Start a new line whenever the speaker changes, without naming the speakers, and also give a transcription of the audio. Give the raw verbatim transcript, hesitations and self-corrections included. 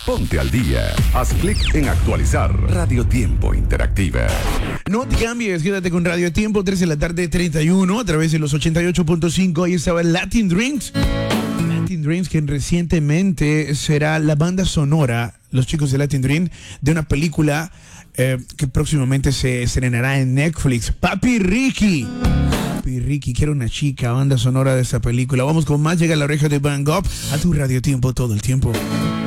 Ponte al día. Haz clic en actualizar. Radio Tiempo Interactiva.
No te cambies, quédate con Radio Tiempo, tres de la tarde, treinta y uno, a través de los ochenta y ocho punto cinco. Ahí estaba Latin Dreams. Latin Dreams, que recientemente será la banda sonora, los chicos de Latin Dream, de una película eh, que próximamente se estrenará en Netflix. Papi Ricky. Papi Ricky, quiero una chica, banda sonora de esa película. Vamos con más, llega la oreja de Van Gogh a tu Radio Tiempo todo el tiempo.